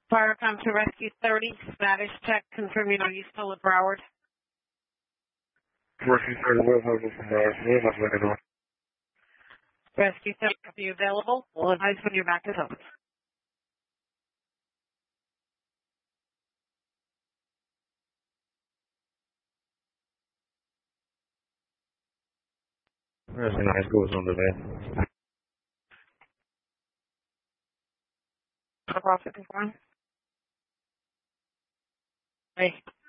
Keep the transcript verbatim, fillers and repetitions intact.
Firecom to Rescue thirty, status check, confirming are you still at Broward? Rescue thirty, what was this from Broward? What was I doing? Rescue thirty, are you available? We'll advise when you're back at home. That's nice, goes on the van. Profit before. Hey.